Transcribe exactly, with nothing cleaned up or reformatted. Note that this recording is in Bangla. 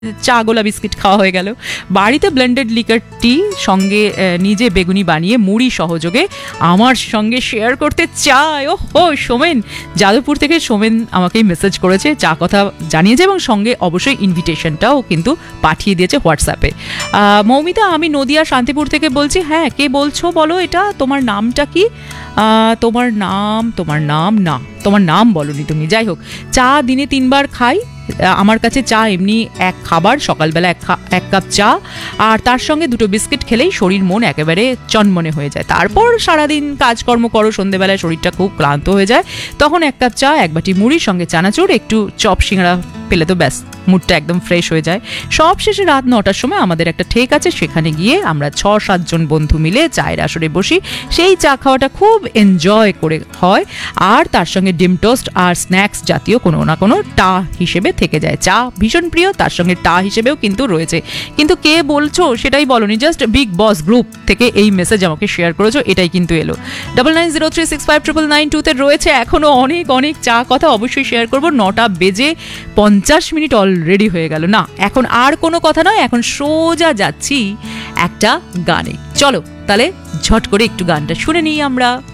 চা গোলা বিস্কিট খাওয়া হয়ে গেল। বাড়িতে ব্লেন্ডেড লিকার টি সঙ্গে নিজে বেগুনি বানিয়ে মুড়ি সহযোগে আমার সঙ্গে শেয়ার করতে চায়। ও হো, সোমেন যাদবপুর থেকে সোমেন আমাকেই মেসেজ করেছে, চা কথা জানিয়েছে এবং সঙ্গে অবশ্যই ইনভিটেশনটাও কিন্তু পাঠিয়ে দিয়েছে হোয়াটসঅ্যাপে। মৌমিতা, আমি নদিয়া শান্তিপুর থেকে বলছি। হ্যাঁ, কে বলছো বলো, এটা তোমার নামটা কি? তোমার নাম তোমার নাম না তোমার নাম বলনি তুমি। যাই হোক, চা দিনে তিনবার খাই। আমার কাছে চা এমনি এক খাবার, সকালবেলা এক এক কাপ চা আর তার সঙ্গে দুটো বিস্কিট খেলেই শরীর মন একেবারে চনমনে হয়ে যায়। তারপর সারাদিন কাজকর্ম করো, সন্ধেবেলায় শরীরটা খুব ক্লান্ত হয়ে যায়, তখন এক কাপ চা, এক বাটি মুড়ির সঙ্গে চানাচুর, একটু চপ সিঙ্গাড়া পেলে তো ব্যাস মুডটা একদম ফ্রেশ হয়ে যায়। সব শেষে রাত নটার সময় আমাদের একটা ঠেক আছে, সেখানে গিয়ে আমরা ছ সাতজন বন্ধু মিলে চায়ের আসরে বসি। সেই চা খাওয়াটা খুব এনজয় করে হয়, আর তার সঙ্গে ডিম টোস্ট আর স্ন্যাক্স জাতীয় কোনো না কোনো টা হিসেবে থেকে যায়। চা ভীষণ প্রিয়, তার সঙ্গে টা হিসেবেও কিন্তু রয়েছে। কিন্তু কে বলছো সেটাই বলনি, জাস্ট বিগ বস গ্রুপ থেকে এই মেসেজ আমাকে শেয়ার করেছো, এটাই কিন্তু এলো। Double nine zero three six five triple nine টুতে রয়েছে এখনো অনেক অনেক চা কথা, অবশ্যই শেয়ার করবো। নটা বেজে পঞ্চাশ মিনিট অলরেডি হয়ে গেল। না, এখন আর কোনো কথা নয়, এখন সোজা যাচ্ছি একটা গানে। চলো তাহলে ঝট করে একটু গানটা শুনে নিই আমরা।